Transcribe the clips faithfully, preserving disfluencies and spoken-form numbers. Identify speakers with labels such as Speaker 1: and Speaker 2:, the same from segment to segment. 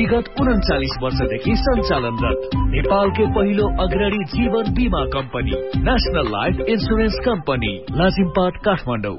Speaker 1: विगत उन्चालीस वर्षदेखि सञ्चालनरत नेपालकै पहिलो अग्रणी जीवन बीमा company national life insurance company Lazimpat Kathmandu.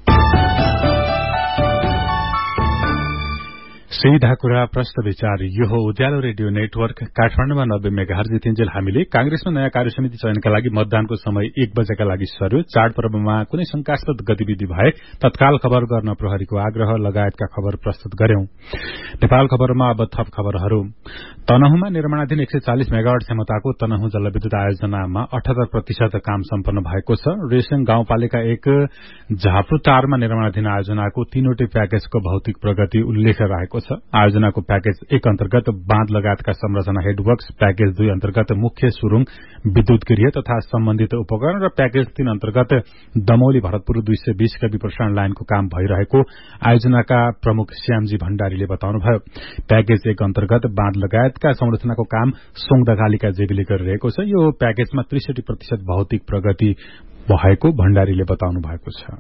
Speaker 2: सीधा कुरा प्रश्न विचार यो हो उज्यालो रेडियो नेटवर्क काठमाडौँमा नब्बे मेगाहर्ज जितिन्जेल हामीले कांग्रेसमा नयाँ कार्यसमिति चयनका लागि मतदानको समय एक बजेका लागि सर्यो। चाडपर्वमा कुनै शंकास्पद गतिविधि भए तत्काल खबर गर्न प्रहरीको आग्रह लगायतका खबर प्रस्तुत गर्यौं। नेपाल खबरमा अब थप खबरहरू। तनहुँमा निर्माणाधीन एक सय चालिस मेगावाट क्षमताको तनहुँ जलविद्युत आयोजनामा अठहत्तर प्रतिशत काम सम्पन्न भएको छ। रेसेङ गाउँपालिका एक झापुटारमा निर्माणाधीन आयोजनाको तीनवटै प्याकेजको भौतिक प्रगति उल्लेख रहेको छ। आयोजनाको प्याकेज एक अन्तर्गत बाँध लगायतका संरचना हेडवर्क्स, प्याकेज दुई अन्तर्गत मुख्य सुरुङ, विद्युत गृह तथा सम्बन्धित उपकरण र प्याकेज तीन अन्तर्गत दमौली भरतपुर दुई सय बीस कवि प्रसारण लाइनको काम भइरहेको आयोजनाका प्रमुख श्यामजी भण्डारीले बताउनुभयो। प्याकेज एक अन्तर्गत बाँध लगायतका संरचनाको काम सोङदागालीका जेबीले गरिरहेको छ। यो प्याकेजमा त्रिसठी प्रतिशत भौतिक प्रगति भएको भण्डारीले बताउनु भएको छ।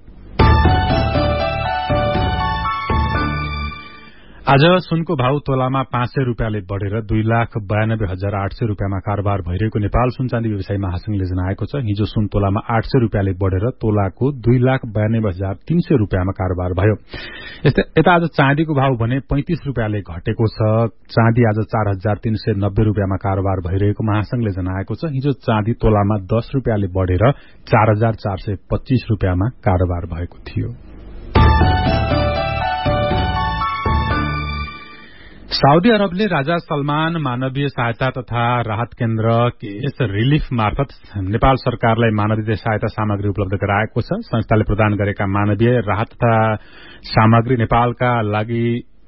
Speaker 2: आज सुनको भाव तोलामा पाँच सय रूपियाँले बढ़ेर दुई लाख बयानब्बे हजार आठ सय रूपियाँमा कारोबार भइरहेको नेपाल सुनचाँदी व्यवसायी महासंघले जनाएको छ। हिजो सुन तोलामा आठ सय रूपियाँले बढ़ेर तोलाको दुई लाख बयानब्बे हजार तीन सय रूपियाँमा कारोबार भयो। यता आज चाँदीको भाव भने पैंतिस रूपियाँले घटेको छ। चाँदी आज चार हजार तीन सय नब्बे रूपियाँमा कारोबार भइरहेको महासंघले जनाएको छ। हिजो चाँदी तोलामा दस रूपियाँले बढ़ेर चार हजार चार सय पच्चीस रूपियाँमा कारोबार भएको थियो। साउदी अरबले राजा सलमान मानवीय सहायता तथा राहत केन्द्र केस रिलिफ मार्फत नेपाल सरकारलाई मानवीय सहायता सामग्री उपलब्ध गराएको छ। संस्थाले प्रदान गरेका मानवीय राहत तथा सामग्री नेपालका लागि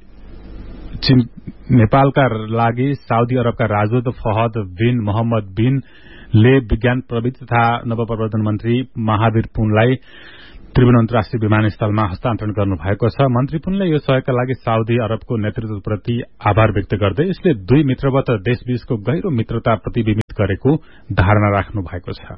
Speaker 2: नेपालका लागि साउदी अरबका राजदूत फहद बिन मोहम्मद बिनले विज्ञान प्रविधि तथा नवप्रवर्धन मन्त्री महावीर पुनलाई त्रिभुवन अन्तर्राष्ट्रिय विमानस्थलमा हस्तान्तरण गर्नुभएको छ। मन्त्री पुनले यो सहयोगका लागि साउदी अरबको नेतृत्वप्रति आभार व्यक्त गर्दै यसले दुई मित्रवत देशबीचको गहिरो मित्रता प्रतिबिम्बित गरेको धारणा राख्नु भएको छ।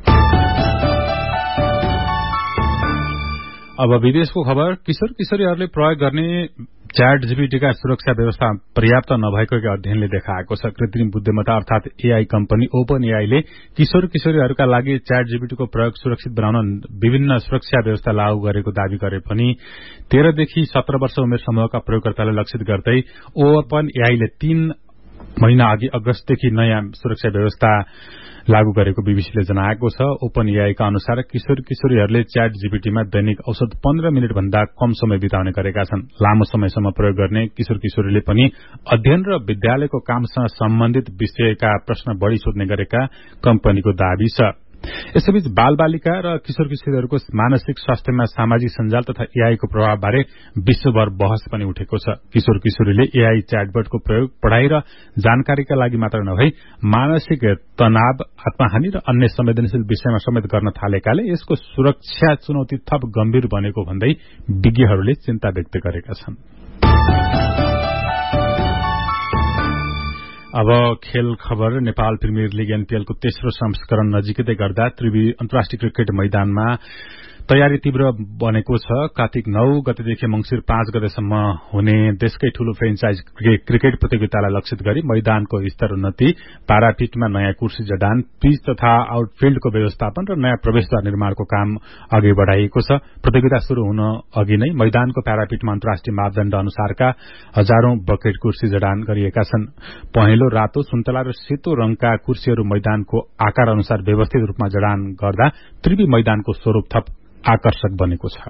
Speaker 2: अब विदेशको खबर। किशोर किशोरीहरूले प्रयोग गर्ने च्याट जीपीटीका सुरक्षा व्यवस्था पर्याप्त नभएको एक अध्ययनले देखाएको छ। कृत्रिम बुद्धिमत्ता अर्थात एआई कम्पनी ओपन एआईले किशोर किशोरीहरूका लागि च्याट जीपीटीको प्रयोग सुरक्षित बनाउन विभिन्न सुरक्षा व्यवस्था लागू गरेको दावी गरे पनि तेह्रदेखि सत्र वर्ष उमेर समूहका प्रयोगकर्तालाई लक्षित गर्दै ओपन एआईले तीन महिना अघि अगस्तदेखि नयाँ सुरक्षा व्यवस्था लागू गरेको बीबीसीले जनाएको छ। ओपन एआईका अनुसार किशोर किशोरीहरूले च्याट जीपीटीमा दैनिक औसत पन्ध्र मिनट भन्दा कम समय बिताउने गरेका छन्। लामो समयसम्म प्रयोग गर्ने किशोर किशोरीले पनि अध्ययन र विद्यालयको कामसँग सम्बन्धित विषयका प्रश्न बढ़ी सोध्ने गरेका कम्पनीको दावी छ। यसैबीच बालबालिका र किशोर किशोरीहरूको मानसिक स्वास्थ्यमा सामाजिक सञ्जाल तथा एआईको प्रभावबारे विश्वभर बहस पनि उठेको छ। किशोर किशोरीले एआई च्याटबोटको प्रयोग पढ़ाई र जानकारीका लागि मात्र नभई मानसिक तनाव, आत्महानि र अन्य संवेदनशील विषयमा समेत गर्न थालेकाले यसको सुरक्षा चुनौती थप गम्भीर बनेको भन्दै विज्ञहरूले चिन्ता व्यक्त गरेका छन्। अब खेल खबर। नेपाल प्रिमियर लीग एनपीएलको तेस्रो संस्करण नजिकै गर्दा त्रिवी अन्तर्राष्ट्रिय क्रिकेट मैदानमा तयारी तीव्र बनेको छ। कार्तिक नौ गतेदेखि मंसिर पाँच गतेसम्म हुने देशकै ठूलो फ्रेन्चाइज क्रिकेट प्रतियोगितालाई लक्षित गरी मैदानको स्तर उन्नति, प्यारापिटमा नयाँ कुर्सी जडान, पिच तथा आउटफिल्डको व्यवस्थापन र नयाँ प्रवेशद्वार निर्माणको काम अघि बढ़ाइएको छ। प्रतियोगिता शुरू हुन अघि नै मैदानको प्यारापिटमा अन्तर्राष्ट्रिय मापदण्ड अनुसारका हजारौं बकेट कुर्सी जडान गरिएका छन्। पहेँलो, रातो, सुन्तला र सेतो रंगका कुर्सीहरू मैदानको आकार अनुसार व्यवस्थित रूपमा जडान गर्दा त्रिवी मैदानको स्वरूप थप आकर्षक बनेको छ।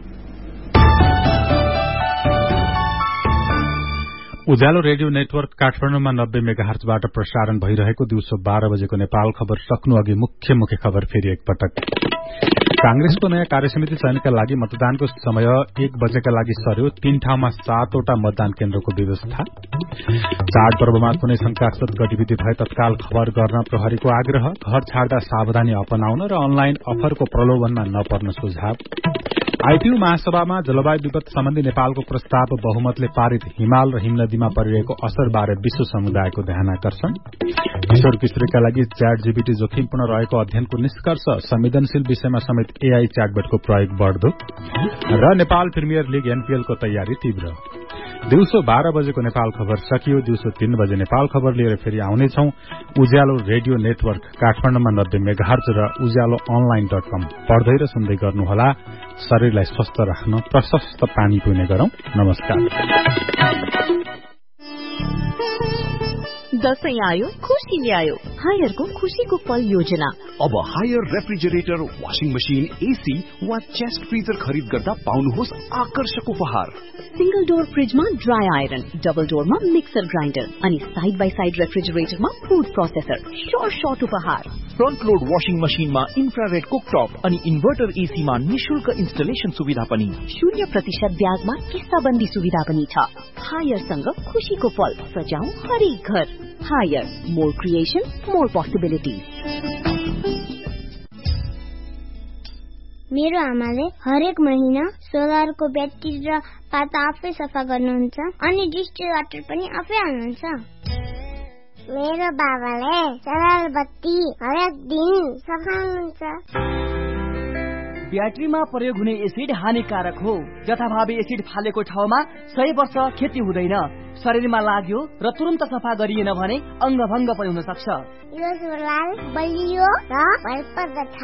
Speaker 2: उज्यालो रेडियो नेटवर्क काठमाडौँमा नब्बे मेगाहर्जबाट प्रसारण भइरहेको दिउँसो बाह्र बजेको नेपाल खबर सक्नु अघि मुख्य मुख्य खबर फेरि एकपटक। कांग्रेसको नयाँ कार्यसमिति चयनका लागि मतदानको समय एक बजेका लागि सर्यो। तीन ठाउँमा सातवटा मतदान केन्द्रको व्यवस्था। चाडपर्वमा कुनै शंकास्पद गतिविधि भए तत्काल खबर गर्न प्रहरीको आग्रह। घर छाड्दा सावधानी अपनाउन र अनलाइन अफरको प्रलोभनमा नपर्न सुझाव। आईटीयू महासभामा जलवायु विपद सम्बन्धी नेपालको प्रस्ताव बहुमतले पारित। हिमाल र हिमनदीमा परिरहेको असरबारे विश्व समुदायको ध्यानाकर्षण। किशोर किशोरीका लागि च्याट जीपीटी जोखिमपूर्ण रहेको अध्ययनको निष्कर्ष। संवेदनशील विषयमा समेत एआई च्याटबोटको प्रयोग बढ्दो र नेपाल प्रिमियर लीग एनपीएलको तयारी तीव्र। दिउँसो बाह्र बजेको नेपाल खबर सकियो। दिउँसो तीन बजे नेपाल खबर लिएर फेरि आउनेछौं। उज्यालो रेडियो नेटवर्क काठमाडौँमा नब्बे मेगाहर्ज र उज्यालो अनलाइन डट कम पढ्दै र सुन्दै गर्नुहोला। शरीरलाई स्वस्थ राख्न प्रशस्त पानी पिउने गरौं। नमस्कार।
Speaker 3: दशैं आयो, खुशी ल्यायो। हायरको खुशीको पल योजना।
Speaker 4: अब higher refrigerator, washing machine, AC वा चेस्ट फ्रिजर खरिद गर्दा पाउनुहोस् आकर्षक उपहार।
Speaker 3: सिंगल डोर फ्रिजमा dry iron, double डोरमा mixer grinder अनि side by side रेफ्रिजरेटरमा food processor. Short short उपहार।
Speaker 1: फ्रन्ट लोड वाशिङ मशिनमा इन्फ्रारेड कुकटप अनि इन्भर्टर एसीमा निशुल्क इन्स्टलेसन सुविधा पनि।
Speaker 3: शून्य प्रतिशत ब्याजमा किस्ताबन्दी सुविधा पनि छ। हायरसँग खुशीको पल सजाऊ हरेक घर। Higher, more creation, more possibilities.
Speaker 5: मेरो आमाले हरेक महिना सोलरको ब्याट्री र पाता आफै सफा गर्नुहुन्छ अनि डिस्टिल वाटर पनि आफै हाल्नुहुन्छ। मेरो बाबाले सोलर बत्ती हरेक दिन सफा गर्नुहुन्छ।
Speaker 6: ब्याट्रीमा प्रयोग हुने एसिड हानिकारक हो। जथाभावी एसिड फालेको ठाउँमा सय वर्ष खेती हुँदैन। शरीरमा लाग्यो र तुरन्त सफा गरिएन भने अङ्गभङ्ग पनि हुन सक्छ।
Speaker 5: यो सोलर बलियो र भरपर्दो छ।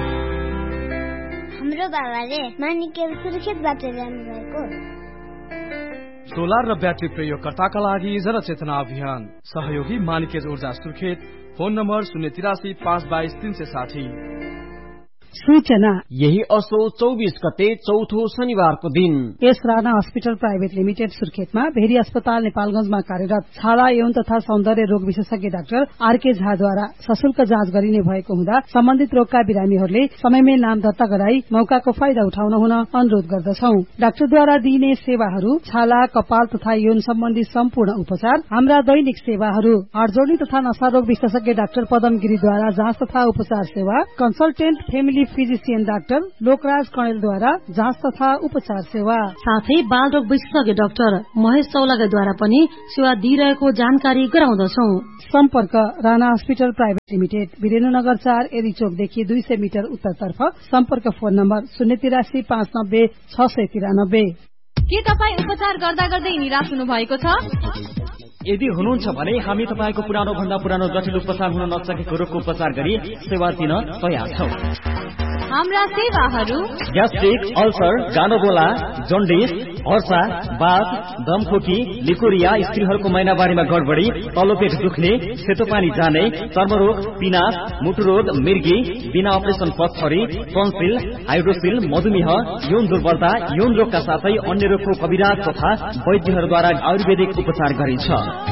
Speaker 5: हाम्रो बाबाले मानिकेल सुरक्षितबाट ल्याउनु भएको।
Speaker 7: सोलर र ब्याट्री प्रयोगकर्ताका लागि जनचेतना अभियान सहयोगी मानिकेज ऊर्जा सुर्खेत। फोन नम्बर शून्य तिरासी पाँच बाइस तीन सय साठी।
Speaker 8: सूचना
Speaker 9: यही असो चौबीस गते चौथो शनिबारको दिन
Speaker 8: S Rana hospital private limited सुर्खेतमा very अस्पताल नेपालगंजमा कार्यरत छाला यौन तथा सौन्दर्य रोग विशेषज्ञ डाक्टर आरके झाद्वारा सशुल्क जाँच गरिने भएको हुँदा सम्बन्धित रोगका बिरामीहरूले समयमै नाम दर्ता गराई मौकाको फाइदा उठाउन हुन अनुरोध गर्दछौ। डाक्टरद्वारा दिइने सेवाहरू छाला, कपाल तथा यौन सम्बन्धी सम्पूर्ण उपचार। हाम्रा दैनिक सेवाहरू हाडजोड्नी तथा नशा रोग विशेषज्ञ डाक्टर पदम गिरीद्वारा जाँच तथा उपचार सेवा। Consultant family physician doctor Lokraj कणेलद्वारा जाँच तथा उपचार सेवा।
Speaker 10: साथै बाल रोग विशेषज्ञ डाक्टर महेश चौलागाद्वारा पनि सेवा दिइरहेको जानकारी गराउँदछौ।
Speaker 8: सम्पर्क Rana hospital private limited, Birendranagar चार, एरी चोकदेखि दुई सय मिटर उत्तरतर्फ। सम्पर्क फोन नम्बर शून्य तिरासी पाँच नब्बे छ सय तिरानब्बे।
Speaker 11: के तपाईँ उपचार गर्दा गर्दै निराश हुनु भएको छ?
Speaker 6: यदि हुनुहुन्छ भने हामी तपाईँको पुरानो भन्दा पुरानो जटिल उपचार हुन नसकेको रोगको उपचार गरी सेवा दिन तयार छौं।
Speaker 11: हाम्रा सेवाहरू
Speaker 6: ग्यास्ट्रिक, अल्सर, गानोगोला, जन्डिस, हर्सा, बाथ, दमखोकी, लिकोरिया, स्त्रीहरूको महिनावारीमा गडबडी, तल्लो पेट दुख्ने, सेतो पानी जाने, चर्मरोग, पिनास, मुटुरोग, मिर्गी, बिना अपरेसन पथरी, टन्सिल, हाइड्रोसिल, मधुमेह, यौन दुर्बलता, यौन रोगका साथै अन्य रोगको कविराज तथा वैद्यहरूद्वारा आयुर्वेदिक उपचार गरिन्छ।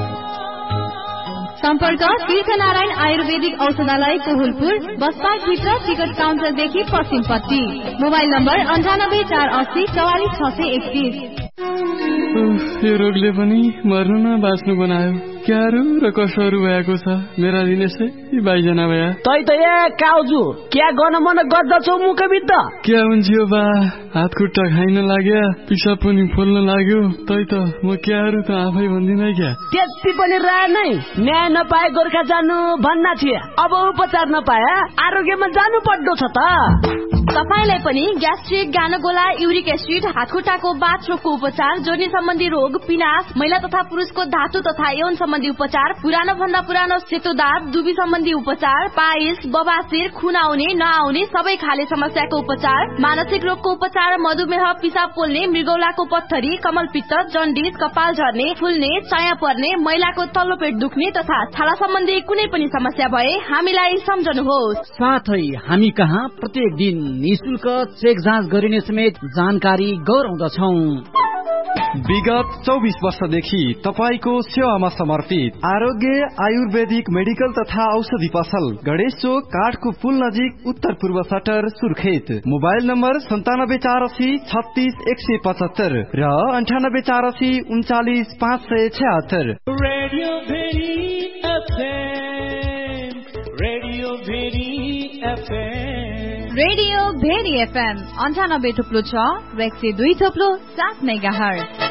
Speaker 11: सम्पर्क तीर्थनारायण आयुर्वेदिक औषधालय कोहुलपुर, बस पार्क भित्र टिकट काउन्टरदेखि पश्चिमपट्टि। मोबाइल नम्बर अन्ठानब्बे चार अस्सी चौवालिस छ सय एकतीस।
Speaker 7: यो रोगले पनि मर्नु न बाँच्नु बनायो। क्याहरू र कसहरू भएको छ मेरा दिनेशै बाइजना भया।
Speaker 9: तै त ए काउजु क्या गर्न मन गर्दछौ मुखभित्र?
Speaker 7: क्या हुन्छ बा, हात खुट्टा खाइन लाग्यो, पिसाब पनि फुल्न लाग्यो। तै त म क्याहरू त आफै भन्दिन क्या।
Speaker 9: त्यति पनि रहे नै न्याय नपाए गोर्खा जानु भन्ना थिए। अब उपचार नपाए आरोग्यमा जानु पर्दो छ त।
Speaker 11: तपाईलाई पनि ग्यास्ट्रिक, गानोगोला, युरिक एसिड, हातखुट्टाको बाथरोगको उपचार, जोर्नी सम्बन्धी रोग, पिनास, महिला तथा पुरुषको धातु तथा यौन सम्बन्धी उपचार, पुरानो भन्दा पुरानो सेतो दाँत, दुबी सम्बन्धी उपचार, पाइल्स, बबासिर, खुन आउने नआउने सबै खाले समस्याको उपचार, मानसिक रोगको उपचार, मधुमेह, पिसाब पोल्ने, मृगौलाको पत्थरी, कमलपित्त, जन्डिस, कपाल झर्ने, फुल्ने, चाया पर्ने, महिलाको तल्लो पेट दुख्ने तथा छाला सम्बन्धी कुनै पनि समस्या भए हामीलाई सम्झनुहोस्।
Speaker 9: साथै हामी कहाँ प्रत्येक दिन निशुल्क चेक जाँच गरिने समेत जानकारी गराउँदछौ।
Speaker 12: विगत चौबीस वर्षदेखि तपाईको सेवामा समर्पित आरोग्य आयुर्वेदिक मेडिकल तथा औषधि पसल, गणेश चोक, काठको पुल नजिक, उत्तर पूर्व सटर, सुर्खेत। मोबाइल नम्बर सन्तानब्बे चार असी छत्तीस एक सय पचहत्तर र अन्ठानब्बे चार असी उन्चालिस पाँच सय छहत्तर।
Speaker 1: Radio very FM, radio very FM,
Speaker 11: radio very FM अन्ठानब्बे थुप्लो छ र एक सय दुई थुप्लो सात मेगाहर्ज।